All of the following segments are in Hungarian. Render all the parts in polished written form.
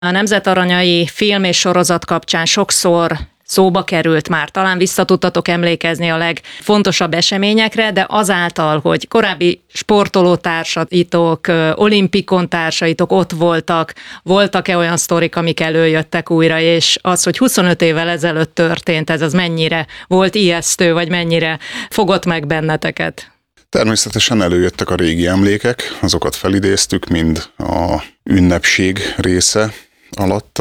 A Nemzetaranyai film és sorozat kapcsán sokszor szóba került már, talán vissza tudtatok emlékezni a legfontosabb eseményekre, de azáltal, hogy korábbi sportolótársaitok, olimpikon társaitok ott voltak-e olyan sztorik, amik előjöttek újra, és az, hogy 25 évvel ezelőtt történt ez, az mennyire volt ijesztő, vagy mennyire fogott meg benneteket? Természetesen előjöttek a régi emlékek, azokat felidéztük, mind a ünnepség része alatt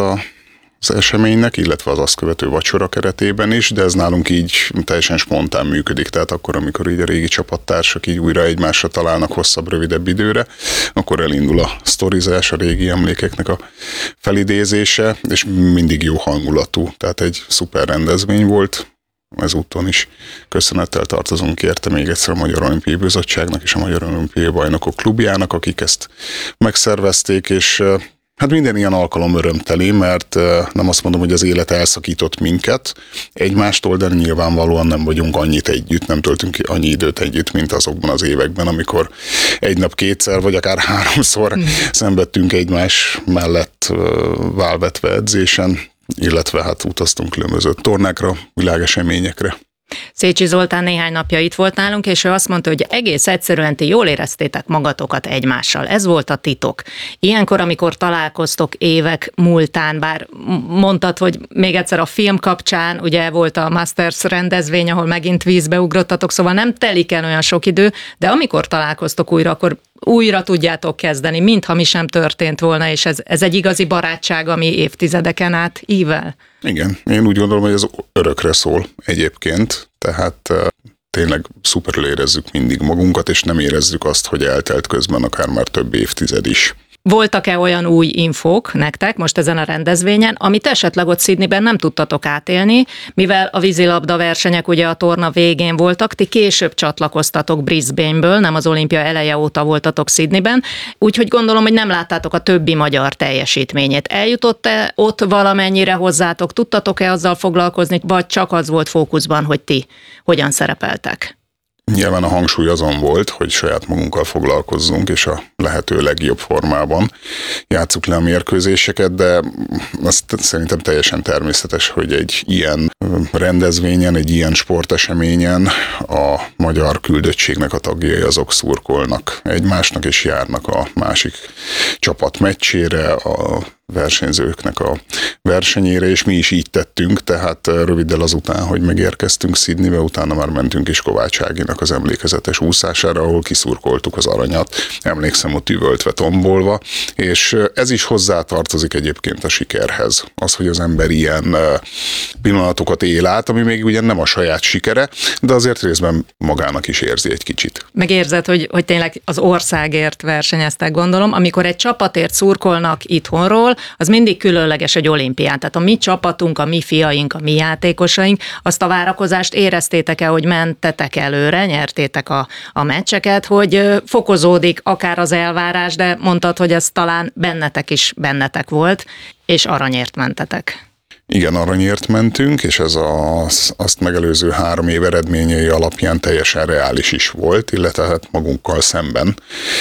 az eseménynek, illetve az azt követő vacsora keretében is, de ez nálunk így teljesen spontán működik, tehát akkor, amikor így a régi csapattársak így újra egymásra találnak hosszabb, rövidebb időre, akkor elindul a sztorizás, a régi emlékeknek a felidézése, és mindig jó hangulatú, tehát egy szuper rendezvény volt. Ezúton is köszönettel tartozunk érte még egyszer a Magyar Olimpiai Bizottságnak és a Magyar Olimpiai Bajnokok Klubjának, akik ezt megszervezték, és hát minden ilyen alkalom örömteli, mert nem azt mondom, hogy az élet elszakított minket egymástól, de nyilvánvalóan nem vagyunk annyit együtt, nem töltünk ki annyi időt együtt, mint azokban az években, amikor egy nap kétszer, vagy akár háromszor szenvedtünk egymás mellett válvetve edzésen, illetve hát utaztunk különböző tornákra, világeseményekre. Szécsi Zoltán néhány napja itt volt nálunk, és ő azt mondta, hogy egész egyszerűen ti jól éreztétek magatokat egymással. Ez volt a titok. Ilyenkor, amikor találkoztok évek múltán, bár mondtad, hogy még egyszer a film kapcsán, ugye volt a Masters rendezvény, ahol megint vízbe ugrottatok, szóval nem telik el olyan sok idő, de amikor találkoztok újra, akkor újra tudjátok kezdeni, mintha mi sem történt volna, és ez egy igazi barátság, ami évtizedeken át ível. Igen, én úgy gondolom, hogy ez örökre szól egyébként, tehát tényleg szuperül érezzük mindig magunkat, és nem érezzük azt, hogy eltelt közben akár már több évtized is. Voltak-e olyan új infók nektek most ezen a rendezvényen, amit esetleg ott Sydneyben nem tudtatok átélni, mivel a vízilabda versenyek ugye a torna végén voltak, ti később csatlakoztatok Brisbaneből, nem az olimpia eleje óta voltatok Sydneyben, úgyhogy gondolom, hogy nem láttátok a többi magyar teljesítményét. Eljutott-e ott valamennyire hozzátok, tudtatok-e azzal foglalkozni, vagy csak az volt fókuszban, hogy ti hogyan szerepeltek? Nyilván a hangsúly azon volt, hogy saját magunkkal foglalkozzunk, és a lehető legjobb formában játsszuk le a mérkőzéseket, de azt szerintem teljesen természetes, hogy egy ilyen rendezvényen, egy ilyen sporteseményen a magyar küldöttségnek a tagjai azok szurkolnak egymásnak, és járnak a másik csapat meccsére, a versenyzőknek a versenyére, és mi is így tettünk, tehát röviddel azután, hogy megérkeztünk Sydneybe, utána már mentünk is Kovács Áginak az emlékezetes úszására, ahol kiszurkoltuk az aranyat, emlékszem, ott üvöltve, tombolva, és ez is hozzátartozik egyébként a sikerhez. Az, hogy az ember ilyen pillanatokat él át, ami még ugye nem a saját sikere, de azért részben magának is érzi egy kicsit. Megérzed, hogy tényleg az országért versenyeztek, gondolom, amikor egy csapatért szurkolnak itthonról, az mindig különleges egy olimpián. Tehát a mi csapatunk, a mi fiaink, a mi játékosaink, azt a várakozást éreztétek-e, hogy mentetek előre, nyertétek a meccseket, hogy fokozódik akár az elvárás, de mondtad, hogy ez talán bennetek volt, és aranyért mentetek. Igen, aranyért mentünk, és ez azt megelőző 3 év eredményei alapján teljesen reális is volt, illetve hát magunkkal szemben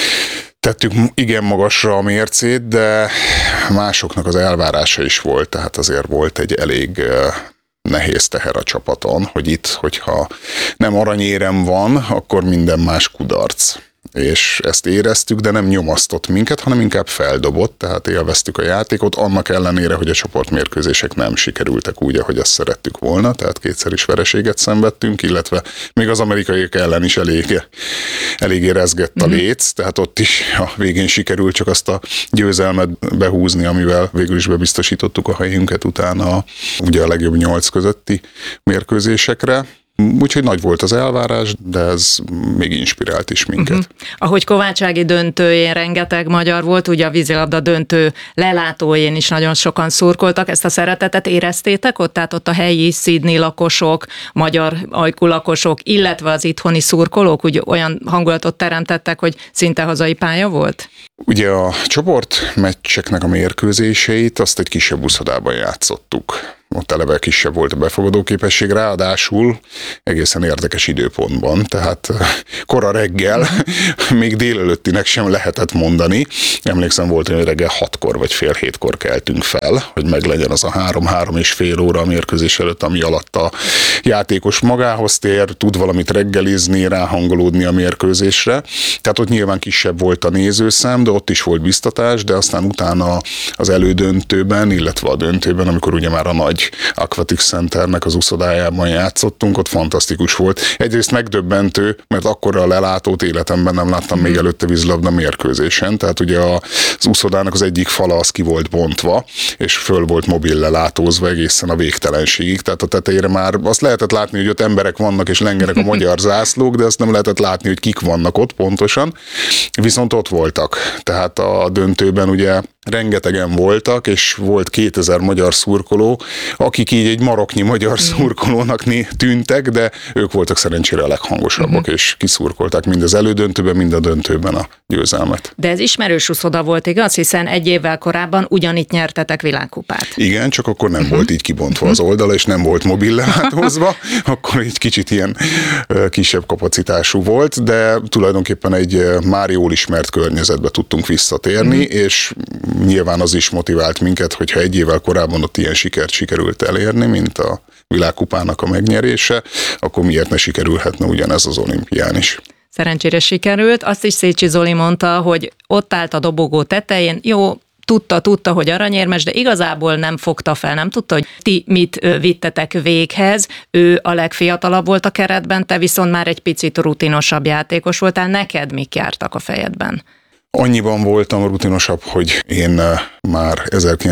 tettük igen magasra a mércét, de másoknak az elvárása is volt, tehát azért volt egy elég nehéz teher a csapaton, hogy itt, hogyha nem aranyérem van, akkor minden más kudarc. És ezt éreztük, de nem nyomasztott minket, hanem inkább feldobott, tehát élveztük a játékot, annak ellenére, hogy a csoportmérkőzések nem sikerültek úgy, ahogy azt szerettük volna, tehát 2-szer is vereséget szenvedtünk, illetve még az amerikaiak ellen is elég érezgett a léc, tehát ott is a végén sikerült csak azt a győzelmet behúzni, amivel végül is bebiztosítottuk a helyünket utána ugye a legjobb 8 közötti mérkőzésekre. Úgyhogy nagy volt az elvárás, de ez még inspirált is minket. Ahogy Kovács Ági döntőjén rengeteg magyar volt, ugye a vízilabda döntő lelátójén is nagyon sokan szurkoltak, ezt a szeretetet éreztétek ott? Tehát ott a helyi Sydney lakosok, magyar ajkú lakosok, illetve az itthoni szurkolók úgy olyan hangulatot teremtettek, hogy szinte hazai pálya volt? Ugye a csoportmeccseknek a mérkőzéseit azt egy kisebb úszodában játszottuk. ott eleve kisebb volt a befogadó képesség, ráadásul egészen érdekes időpontban, tehát kora reggel, még délelőttinek sem lehetett mondani. Emlékszem, volt, hogy reggel 6-kor vagy fél 7-kor keltünk fel, hogy meglegyen az a 3-3 és fél óra a mérkőzés előtt, ami alatt a játékos magához tér, tud valamit reggelizni, ráhangolódni a mérkőzésre. Tehát ott nyilván kisebb volt a nézőszám, de ott is volt biztatás, de aztán utána az elődöntőben, illetve a döntőben, amikor ugye már a nagy Aquatic Centernek az uszodájában játszottunk, ott fantasztikus volt. Egyrészt megdöbbentő, mert akkora lelátót életemben nem láttam még előtte vízilabda mérkőzésen, tehát ugye az uszodának az egyik fala az ki volt bontva, és föl volt mobil lelátózva egészen a végtelenségig, tehát a tetejére már azt lehetett látni, hogy ott emberek vannak és lengenek a magyar zászlók, de azt nem lehetett látni, hogy kik vannak ott pontosan, viszont ott voltak. Tehát a döntőben ugye rengetegen voltak, és volt 2000 magyar szurkoló, akik így egy maroknyi magyar szurkolónak tűntek, de ők voltak szerencsére a leghangosabbak, és kiszurkolták mind az elődöntőben, mind a döntőben a győzelmet. De ez ismerős uszoda volt, igaz? Hiszen egy évvel korábban ugyanitt nyertetek világkupát. Igen, csak akkor nem volt így kibontva az oldala, és nem volt mobil lelátózva, akkor egy kicsit ilyen kisebb kapacitású volt, de tulajdonképpen egy már jól ismert környezetbe tudtunk visszatérni, és nyilván az is motivált minket, hogyha egy évvel korábban ott ilyen sikert sikerült elérni, mint a világkupának a megnyerése, akkor miért ne sikerülhetne ugyanez az olimpián is. Szerencsére sikerült. Azt is Szécsi Zoli mondta, hogy ott állt a dobogó tetején, jó, tudta, hogy aranyérmes, de igazából nem fogta fel, nem tudta, hogy ti mit vittetek véghez. Ő a legfiatalabb volt a keretben, te viszont már egy picit rutinosabb játékos voltál. Neked mik jártak a fejedben? Annyiban voltam rutinosabb, hogy én már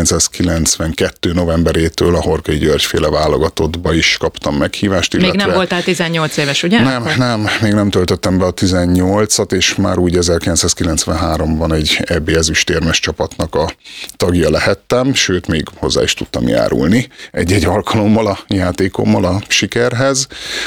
1992. novemberétől a Horkai György-féle válogatottba is kaptam meghívást. Még nem voltál 18 éves, ugye? Nem, még nem töltöttem be a 18-at, és már úgy 1993-ban egy EB ezüstérmes csapatnak a tagja lehettem, sőt, még hozzá is tudtam járulni egy-egy alkalommal a játékommal a sikerhez,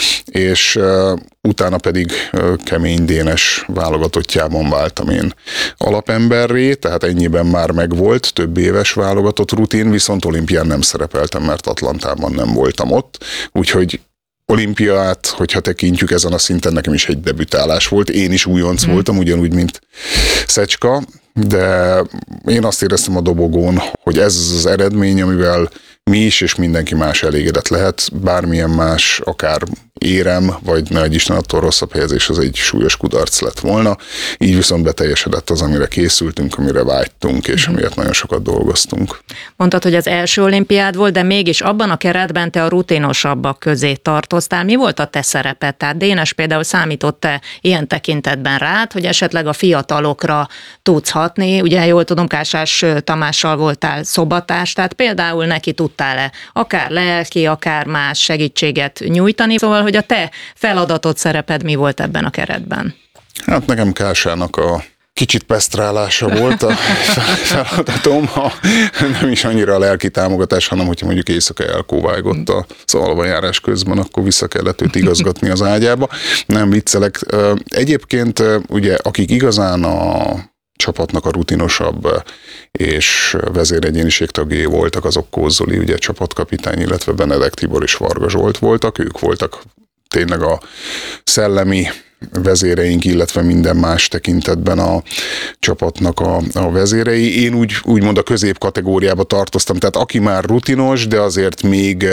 és utána pedig Kemény Dénes válogatottjában váltam én alapemberré, tehát ennyiben már megvolt több éves válogatott rutin, viszont olimpián nem szerepeltem, mert Atlantában nem voltam ott, úgyhogy olimpiát, hogyha tekintjük ezen a szinten, nekem is egy debütálás volt, én is újonc voltam, ugyanúgy, mint Szecska, de én azt éreztem a dobogón, hogy ez az eredmény, amivel mi is és mindenki más elégedett lehet, bármilyen más, akár érem, vagy ne egy Isten attól rosszabb helyezés, az egy súlyos kudarc lett volna. Így viszont beteljesedett az, amire készültünk, amire vágytunk, és amiért nagyon sokat dolgoztunk. Mondtad, hogy az első olimpiád volt, de mégis abban a keretben te a rutinosabbak közé tartoztál. Mi volt a te szereped? Tehát Dénes például számított-e ilyen tekintetben rád, hogy esetleg a fiatalokra tudsz hatni? Ugye jól tudom, Kásás Tamással voltál szobatárs, tehát például neki tudtál-e akár lelki, akár más segítséget nyújtani? Szóval, hogy a te feladatod, szereped mi volt ebben a keretben? Hát nekem Kásának a kicsit pesztrálása volt a feladatom, nem is annyira a lelki támogatás, hanem hogyha mondjuk éjszaka elkóvágott az alvajárás közben, akkor vissza kellett őt igazgatni az ágyába. Nem viccelek. Egyébként ugye akik igazán a csapatnak a rutinosabb és vezéregyéniség tagjai voltak, azok Kóz Zoli, ugye csapatkapitány, illetve Benedek Tibor és Varga Zsolt voltak, ők voltak tényleg a szellemi vezéreink, illetve minden más tekintetben a csapatnak a vezérei. Én úgymond a közép kategóriába tartoztam, tehát aki már rutinos, de azért még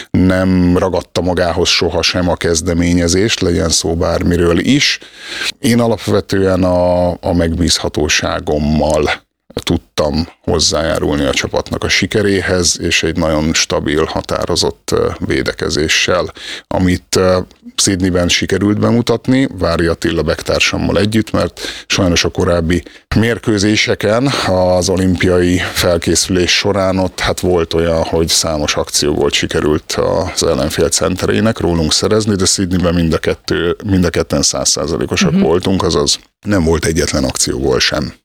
nem ragadta magához sohasem a kezdeményezést, legyen szó bármiről is. Én alapvetően a megbízhatóságommal tudtam hozzájárulni a csapatnak a sikeréhez, és egy nagyon stabil, határozott védekezéssel, amit Sydneyben sikerült bemutatni, Vári Attila bektársammal együtt, mert sajnos a korábbi mérkőzéseken az olimpiai felkészülés során ott hát volt olyan, hogy számos akcióból sikerült az ellenfél centereinek rólunk szerezni, de Sydneyben mind a ketten 100%-osak voltunk, azaz nem volt egyetlen akcióból sem.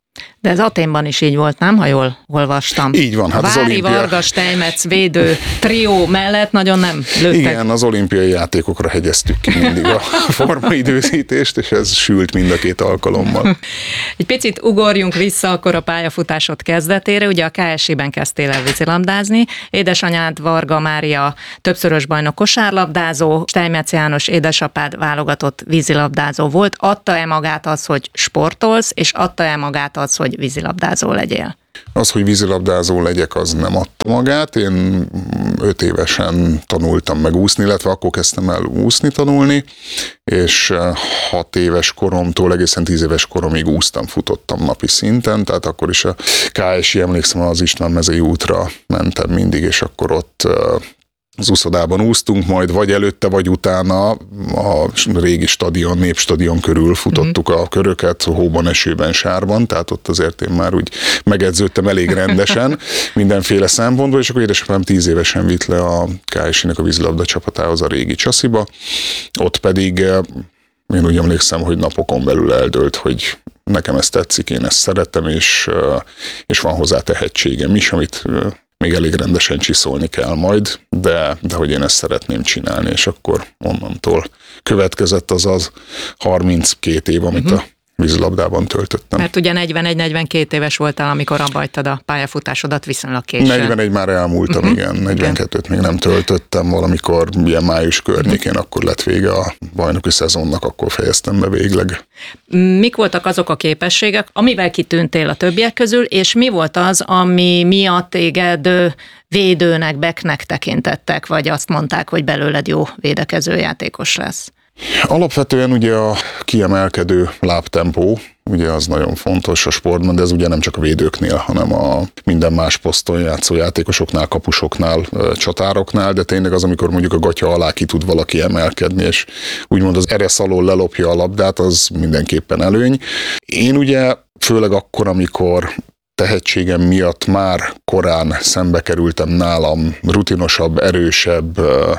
De ez Athénban is így volt, nem? Ha jól olvastam. Így van. Hát a Vári, Varga, Steinmetz védő trió mellett nagyon nem lőttek. Igen, az olimpiai játékokra hegyeztük ki mindig a formaidőzítést, és ez sült mind a két alkalommal. Egy picit ugorjunk vissza akkor a pályafutásod kezdetére. Ugye a KSI-ben kezdtél el vízilabdázni. Édesanyád Varga Mária többszörös bajnok kosárlabdázó, Steinmetz János édesapád válogatott vízilabdázó volt. Adta-e magát az, hogy sportolsz, és adta-e magát az, hogy vízilabdázó legyél? Az, hogy vízilabdázó legyek, az nem adta magát. Én 5 évesen tanultam meg úszni, illetve akkor kezdtem el úszni tanulni, és 6 éves koromtól egészen 10 éves koromig úsztam, futottam napi szinten, tehát akkor is a KSI, emlékszem, az István mezei útra mentem mindig, és akkor ott az úszodában úsztunk, majd vagy előtte, vagy utána a régi stadion, Népstadion körül futottuk a köröket, hóban, esőben, sárban, tehát ott azért én már úgy megedződtem elég rendesen mindenféle szempontból, és akkor édesapám 10 évesen vitt le a KSI-nek a vízilabda csapatához a régi Csasziba, ott pedig én úgy emlékszem, hogy napokon belül eldőlt, hogy nekem ez tetszik, én ezt szeretem, és van hozzá tehetségem is, amit még elég rendesen csiszolni kell majd, de hogy én ezt szeretném csinálni, és akkor onnantól következett az 32 év, amit a vízilabdában töltöttem. Mert ugye 41-42 éves voltál, amikor abba hagytad a pályafutásodat viszonylag későn. 41 már elmúltam, igen. 42-t még nem töltöttem, valamikor ilyen május környékén, akkor lett vége a bajnoki szezonnak, akkor fejeztem be végleg. Mik voltak azok a képességek, amivel kitűntél a többiek közül, és mi volt az, ami miatt téged védőnek, backnek tekintettek, vagy azt mondták, hogy belőled jó védekező játékos lesz? Alapvetően ugye a kiemelkedő lábtempó, ugye az nagyon fontos a sportban, de ez ugye nem csak a védőknél, hanem a minden más poszton játszó játékosoknál, kapusoknál, csatároknál, de tényleg az, amikor mondjuk a gatya alá ki tud valaki emelkedni, és úgymond az eresz alól lelopja a labdát, az mindenképpen előny. Én ugye főleg akkor, amikor tehetségem miatt már korán szembe kerültem nálam rutinosabb, erősebb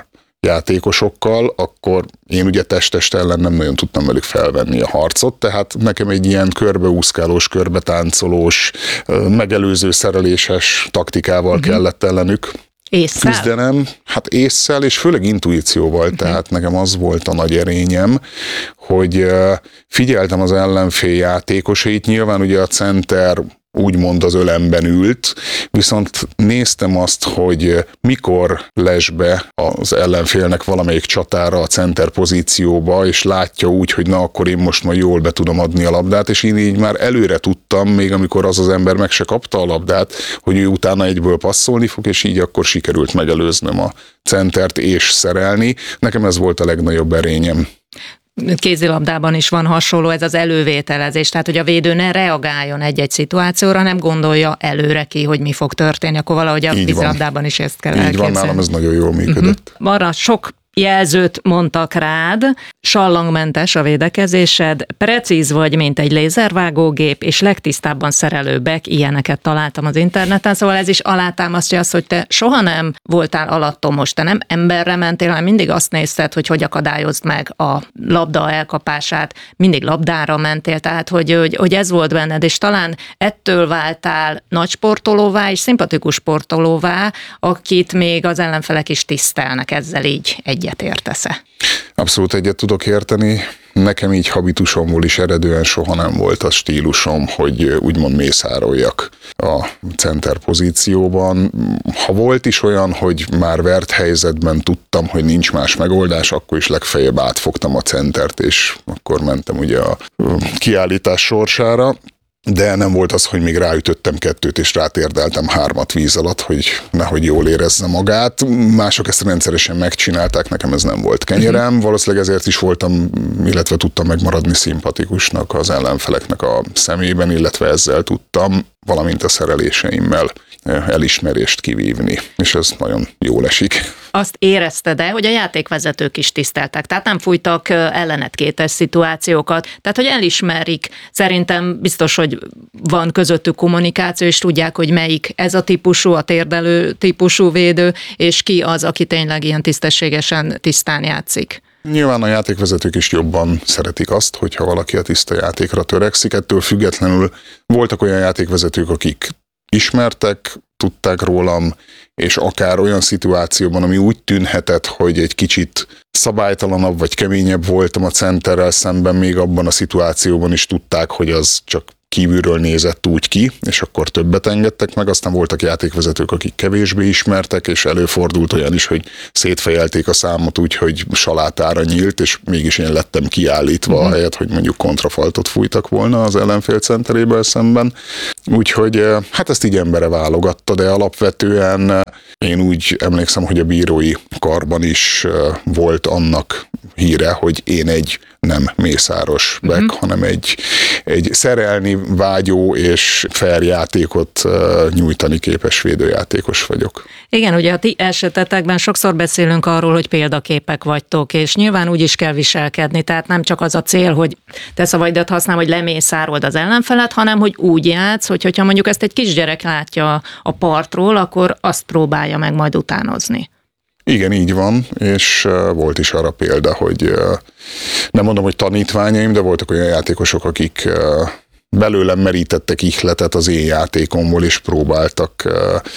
játékosokkal, akkor én ugye test ellen nem nagyon tudtam velük felvenni a harcot, tehát nekem egy ilyen körbeúszkálós, körbetáncolós, megelőző szereléses taktikával kellett ellenük küzdenem. Hát ésszel, és főleg intuícióval, tehát nekem az volt a nagy erényem, hogy figyeltem az ellenfél játékosait, nyilván ugye a center úgymond az ölemben ült, viszont néztem azt, hogy mikor les be az ellenfélnek valamelyik csatára a center pozícióba, és látja úgy, hogy na akkor én most majd jól be tudom adni a labdát, és én így már előre tudtam, még amikor az ember meg se kapta a labdát, hogy ő utána egyből passzolni fog, és így akkor sikerült megelőznöm a centert és szerelni. Nekem ez volt a legnagyobb erényem. Kézilabdában is van hasonló, ez az elővételezés, tehát hogy a védő ne reagáljon egy-egy szituációra, nem gondolja előre ki, hogy mi fog történni, akkor valahogy a vízilabdában is ezt kell elképzelni. Így van, nálam ez nagyon jól működött. Arra sok jelzőt mondtak rád, sallangmentes a védekezésed, precíz vagy, mint egy lézervágógép, és legtisztábban szerelő back, ilyeneket találtam az interneten, szóval ez is alátámasztja azt, hogy te soha nem voltál alattomos, te nem emberre mentél, hanem mindig azt nézted, hogy akadályozd meg a labda elkapását, mindig labdára mentél, tehát hogy ez volt benned, és talán ettől váltál nagy sportolóvá és szimpatikus sportolóvá, akit még az ellenfelek is tisztelnek, ezzel így egyetértesz-e? Abszolút egyet tudok érteni. Nekem így habitusomból is eredően soha nem volt az stílusom, hogy úgymond mészároljak a center pozícióban. Ha volt is olyan, hogy már vert helyzetben tudtam, hogy nincs más megoldás, akkor is legfeljebb átfogtam a centert, és akkor mentem ugye a kiállítás sorsára. De nem volt az, hogy még ráütöttem 2 és rátérdeltem 3 víz alatt, hogy nehogy jól érezze magát. Mások ezt rendszeresen megcsinálták, nekem ez nem volt kenyerem. Valószínűleg ezért is voltam, illetve tudtam megmaradni szimpatikusnak az ellenfeleknek a szemében, illetve ezzel tudtam, valamint a szereléseimmel elismerést kivívni, és ez nagyon jól esik. Azt érezted-e, hogy a játékvezetők is tiszteltek, tehát nem fújtak ellened kétes szituációkat, tehát hogy elismerik, szerintem biztos, hogy van közöttük kommunikáció, és tudják, hogy melyik ez a típusú, a térdelő típusú védő, és ki az, aki tényleg ilyen tisztességesen, tisztán játszik. Nyilván a játékvezetők is jobban szeretik azt, hogyha valaki a tiszta játékra törekszik. Ettől függetlenül voltak olyan játékvezetők, akik ismertek, tudták rólam, és akár olyan szituációban, ami úgy tűnhetett, hogy egy kicsit szabálytalanabb vagy keményebb voltam a centerrel szemben, még abban a szituációban is tudták, hogy az csak kívülről nézett úgy ki, és akkor többet engedtek meg. Aztán voltak játékvezetők, akik kevésbé ismertek, és előfordult olyan is, hogy szétfejelték a számot úgy, hogy salátára nyílt, és mégis én lettem kiállítva, ahelyett, hogy mondjuk kontrafaltot fújtak volna az ellenfél centerével szemben. Úgyhogy hát ezt így embere válogatta, de alapvetően én úgy emlékszem, hogy a bírói karban is volt annak híre, hogy én egy nem mészáros back, hanem egy szerelni vágyó és fair játékot nyújtani képes védőjátékos vagyok. Igen, ugye a ti esetetekben sokszor beszélünk arról, hogy példaképek vagytok, és nyilván úgy is kell viselkedni, tehát nem csak az a cél, hogy te szavaidat használ, hogy lemészárold az ellenfelet, hanem hogy úgy játsz, hogyha mondjuk ezt egy kisgyerek látja a partról, akkor azt próbálja meg majd utánozni. Igen, így van, és volt is arra példa, hogy nem mondom, hogy tanítványaim, de voltak olyan játékosok, akik belőlem merítettek ihletet az én játékomból, és próbáltak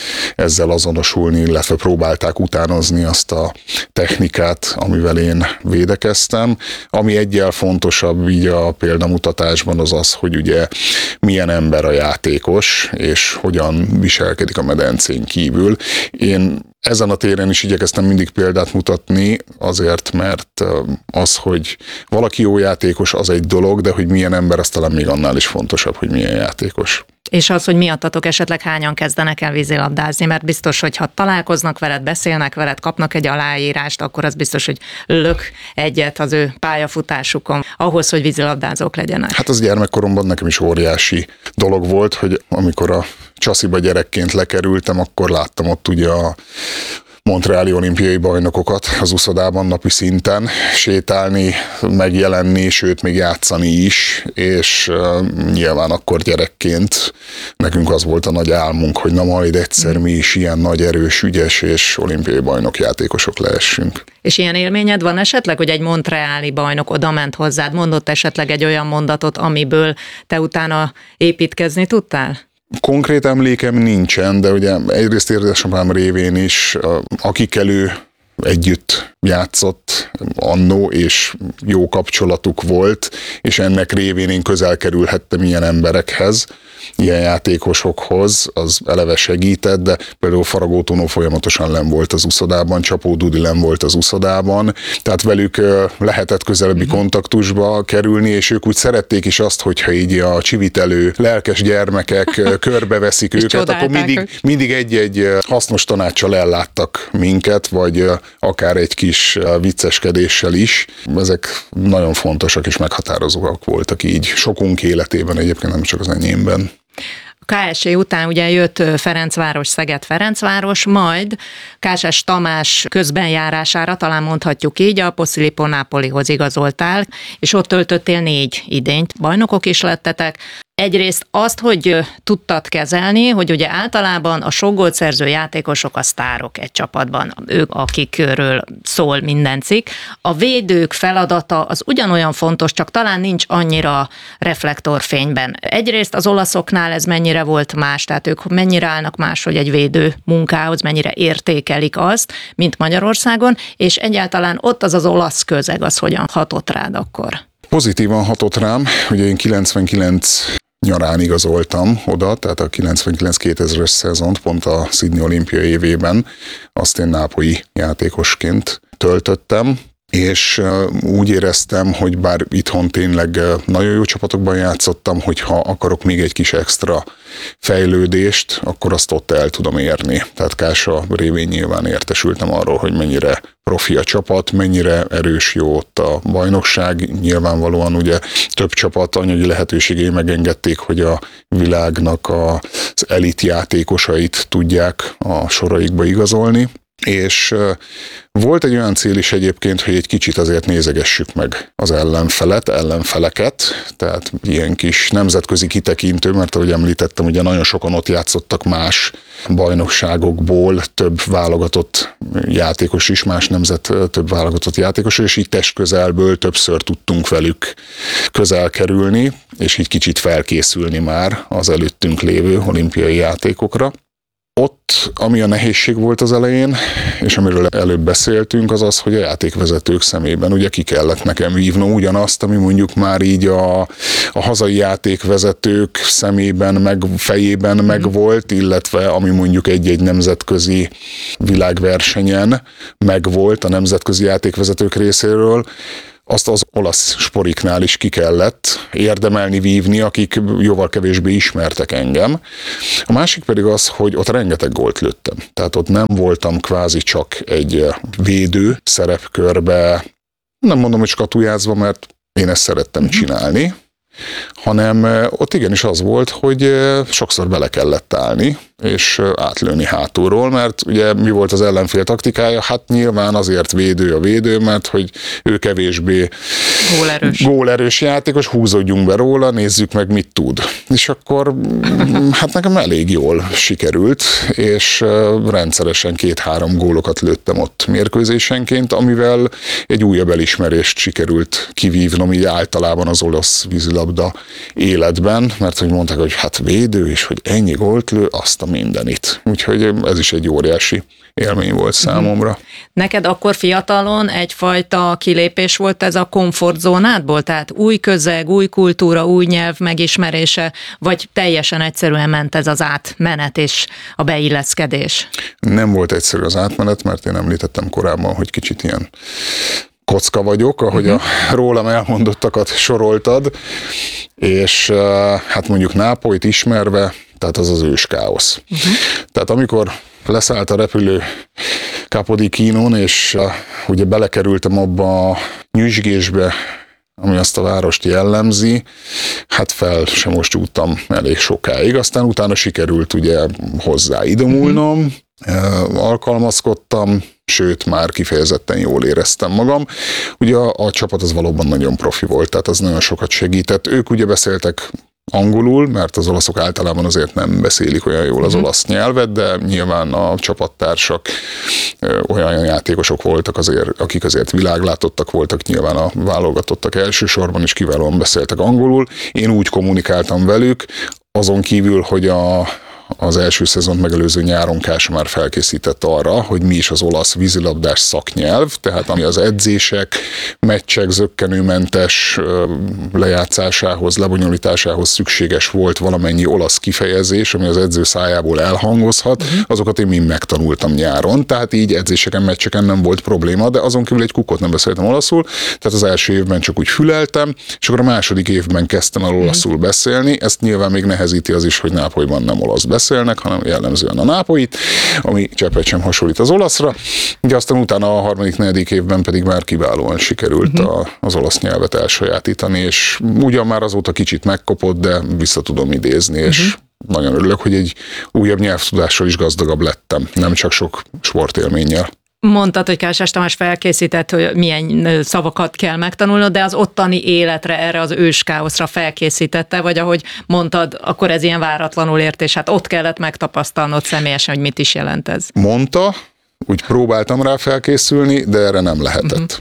ezzel azonosulni, illetve próbálták utánozni azt a technikát, amivel én védekeztem. Ami egyel fontosabb így a példamutatásban az az, hogy ugye milyen ember a játékos, és hogyan viselkedik a medencén kívül. Én ezen a téren is igyekeztem mindig példát mutatni, azért, mert az, hogy valaki jó játékos, az egy dolog, de hogy milyen ember, az talán még annál is fontosabb, hogy milyen játékos. És az, hogy miattatok esetleg hányan kezdenek el vízilabdázni, mert biztos, hogy ha találkoznak veled, beszélnek veled, kapnak egy aláírást, akkor az biztos, hogy lök egyet az ő pályafutásukon, ahhoz, hogy vízilabdázók legyenek. Hát az gyermekkoromban nekem is óriási dolog volt, hogy amikor a Csasziba gyerekként lekerültem, akkor láttam ott ugye a montreali olimpiai bajnokokat az uszodában napi szinten sétálni, megjelenni, sőt még játszani is, és nyilván akkor gyerekként nekünk az volt a nagy álmunk, hogy na majd egyszer mi is ilyen nagy, erős, ügyes és olimpiai bajnok játékosok lehessünk. És ilyen élményed van esetleg, hogy egy montreali bajnok odament hozzád, mondott esetleg egy olyan mondatot, amiből te utána építkezni tudtál? Konkrét emlékem nincsen, de ugye egyrészt édesapám révén is, akikkel ő együtt játszott annó, és jó kapcsolatuk volt, és ennek révén én közel kerülhettem ilyen emberekhez, ilyen játékosokhoz, az eleve segített, de például Faragó Tónó folyamatosan lenn volt az uszodában, Csapó Dudi lenn volt az uszodában, tehát velük lehetett közelebbi kontaktusba kerülni, és ők úgy szerették is azt, hogyha így a csivitelő lelkes gyermekek körbeveszik őket, akkor mindig egy-egy hasznos tanáccsal elláttak minket, vagy akár egy kis vicceskedéssel is. Ezek nagyon fontosak és meghatározóak voltak így sokunk életében, egyébként nem csak az enyémben. A KSC után ugye jött Ferencváros, Szeged-Ferencváros, majd Kásás Tamás közbenjárására, talán mondhatjuk így, a Posillipo Napolihoz igazoltál, és ott töltöttél 4 idényt. Bajnokok is lettetek. Egyrészt azt, hogy tudtad kezelni, hogy ugye általában a sok gólt szerző játékosok a sztárok egy csapatban, ők, akikről szól minden cikk. A védők feladata az ugyanolyan fontos, csak talán nincs annyira reflektorfényben. Egyrészt az olaszoknál ez mennyire volt más, tehát ők mennyire állnak máshogy egy védő munkához, mennyire értékelik azt, mint Magyarországon, és egyáltalán ott az olasz közeg, az hogyan hatott rád akkor? Pozitívan hatott rám, ugye én 99 nyarán igazoltam oda, tehát a 99-2000-es szezont, pont a Sydney olimpia évében, azt én nápolyi játékosként töltöttem, és úgy éreztem, hogy bár itthon tényleg nagyon jó csapatokban játszottam, hogyha akarok még egy kis extra fejlődést, akkor azt ott el tudom érni. Tehát Kása révén nyilván értesültem arról, hogy mennyire profi a csapat, mennyire erős, jó ott a bajnokság. Nyilvánvalóan ugye több csapat anyagi lehetőségei megengedték, hogy a világnak az elit játékosait tudják a soraikba igazolni. És volt egy olyan cél is egyébként, hogy egy kicsit azért nézegessük meg az ellenfeleket, tehát ilyen kis nemzetközi kitekintő, mert ahogy említettem, ugye nagyon sokan ott játszottak más bajnokságokból, több válogatott játékos is, más nemzet több válogatott játékos, és így testközelből többször tudtunk velük közel kerülni, és így kicsit felkészülni már az előttünk lévő olimpiai játékokra. Ott, ami a nehézség volt az elején, és amiről előbb beszéltünk, az az, hogy a játékvezetők szemében ugye ki kellett nekem vívnom ugyanazt, ami mondjuk már így a hazai játékvezetők szemében, fejében megvolt, illetve ami mondjuk egy-egy nemzetközi világversenyen megvolt a nemzetközi játékvezetők részéről, azt az olasz sporiknál is ki kellett érdemelni, vívni, akik jóval kevésbé ismertek engem. A másik pedig az, hogy ott rengeteg gólt lőttem. Tehát ott nem voltam kvázi csak egy védő szerepkörbe, nem mondom, hogy skatujázva, mert én ezt szerettem csinálni, hanem ott igenis az volt, hogy sokszor bele kellett állni, és átlőni hátulról, mert ugye mi volt az ellenfél taktikája? Hát nyilván azért védő a védő, mert hogy ő kevésbé gólerős játékos, húzódjunk be róla, nézzük meg, mit tud. És akkor hát nekem elég jól sikerült, és rendszeresen 2-3 gólokat lőttem ott mérkőzésenként, amivel egy újabb elismerést sikerült kivívnom így általában az olasz vízilabda életben, mert hogy mondták, hogy hát védő, és hogy ennyi gólt lő, azt a mindenit. Úgyhogy ez is egy óriási élmény volt számomra. Neked akkor fiatalon egyfajta kilépés volt ez a komfortzónádból? Tehát új közeg, új kultúra, új nyelv megismerése, vagy teljesen egyszerűen ment ez az átmenet és a beilleszkedés? Nem volt egyszerű az átmenet, mert én említettem korábban, hogy kicsit ilyen kocka vagyok, ahogy a rólam elmondottakat soroltad, és hát mondjuk Nápolyt ismerve, tehát az ős káosz. Tehát amikor leszállt a repülő Capodichinon, és ugye belekerültem abba a nyüzsgésbe, ami azt a várost jellemzi, hát fel sem most úttam elég sokáig. Aztán utána sikerült ugye hozzá idomulnom, alkalmazkodtam, sőt, már kifejezetten jól éreztem magam. Ugye a csapat az valóban nagyon profi volt, tehát az nagyon sokat segített. Ők ugye beszéltek angolul, mert az olaszok általában azért nem beszélik olyan jól az olasz nyelvet, de nyilván a csapattársak olyan játékosok voltak azért, akik azért világlátottak voltak, nyilván a válogatottak elsősorban is kiválóan beszéltek angolul. Én úgy kommunikáltam velük, azon kívül, hogy az első szezont megelőző nyáron Kása már felkészített arra, hogy mi is az olasz vízilabdás szaknyelv, tehát ami az edzések, meccsek zökkenőmentes lejátszásához, lebonyolításához szükséges volt valamennyi olasz kifejezés, ami az edző szájából elhangozhat, azokat én mind megtanultam nyáron, tehát így edzéseken, meccseken nem volt probléma, de azon kívül egy kukot nem beszéltem olaszul, tehát az első évben csak úgy füleltem, és akkor a második évben kezdtem el olaszul beszélni, ezt nyilván még nehezíti az is, hogy Nápolyban nem olasz beszélnek, hanem jellemzően a nápolyit, ami cseppet sem hasonlít az olaszra. Ugye aztán utána a 3.-4. évben pedig már kiválóan sikerült az olasz nyelvet elsajátítani, és ugyan már azóta kicsit megkopott, de vissza tudom idézni, és nagyon örülök, hogy egy újabb nyelvtudással is gazdagabb lettem, nem csak sok sportélménnyel. Mondtad, hogy Kásás Tamás felkészített, hogy milyen szavakat kell megtanulnod, de az ottani életre, erre az őskáoszra felkészítette, vagy ahogy mondtad, akkor ez ilyen váratlanul ért, és hát ott kellett megtapasztalnod személyesen, hogy mit is jelent ez. Mondta, úgy próbáltam rá felkészülni, de erre nem lehetett.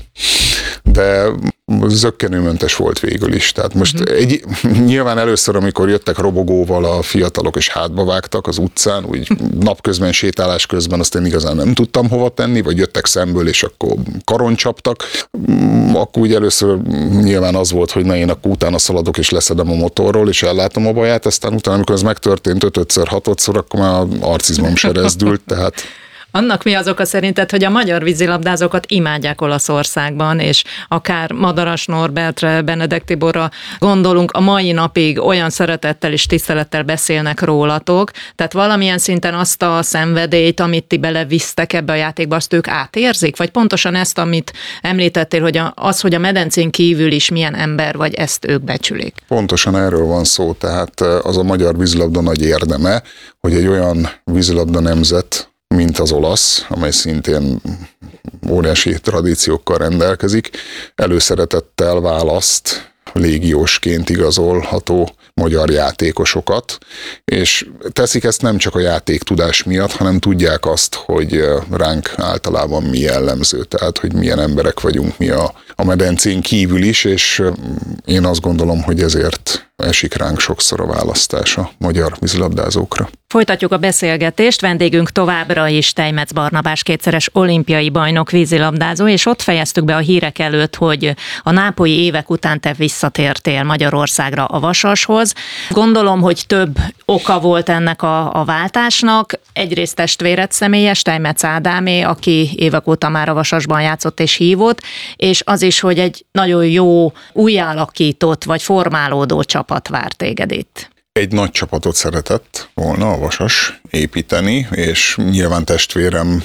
De zökkenőmentes volt végül is. Tehát most nyilván először, amikor jöttek robogóval a fiatalok és hátba vágtak az utcán, úgy napközben, sétálás közben, azt én igazán nem tudtam hova tenni, vagy jöttek szemből, és akkor karon csaptak. Akkor úgy először nyilván az volt, hogy én akkor utána szaladok, és leszedem a motorról, és ellátom a baját, aztán utána, amikor ez megtörtént 5-ször, 6-szor, akkor már arcizmom se rezdült, tehát... Annak mi az oka szerinted, hogy a magyar vízilabdázókat imádják Olaszországban, és akár Madaras Norbertre, Benedek Tiborra gondolunk, a mai napig olyan szeretettel és tisztelettel beszélnek rólatok, tehát valamilyen szinten azt a szenvedélyt, amit ti belevisztek ebbe a játékba, azt ők átérzik? Vagy pontosan ezt, amit említettél, hogy hogy a medencén kívül is milyen ember vagy, ezt ők becsülik? Pontosan erről van szó, tehát az a magyar vízilabda nagy érdeme, hogy egy olyan vízilabda nemzet, mint az olasz, amely szintén óriási tradíciókkal rendelkezik, előszeretettel választ légiósként igazolható magyar játékosokat, és teszik ezt nem csak a játéktudás miatt, hanem tudják azt, hogy ránk általában mi jellemző, tehát hogy milyen emberek vagyunk mi a medencén kívül is, és én azt gondolom, hogy ezért esik ránk sokszor a választás a magyar vízilabdázókra. Folytatjuk a beszélgetést, vendégünk továbbra is Steinmetz Barnabás, kétszeres olimpiai bajnok vízilabdázó, és ott fejeztük be a hírek előtt, hogy a nápolyi évek után te visszatértél Magyarországra a Vasashoz. Gondolom, hogy több oka volt ennek a váltásnak. Egyrészt testvéred személye, Steinmetz Ádámé, aki évek óta már a Vasasban játszott és hívott, és az is, hogy egy nagyon jó, újjáalakított vagy formálódó csapat vár téged itt. Egy nagy csapatot szeretett volna a Vasas építeni, és nyilván testvérem